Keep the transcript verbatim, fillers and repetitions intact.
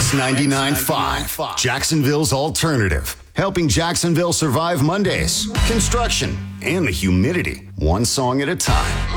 X ninety-nine point five, Jacksonville's alternative. Helping Jacksonville survive Mondays, construction, and the humidity, one song at a time.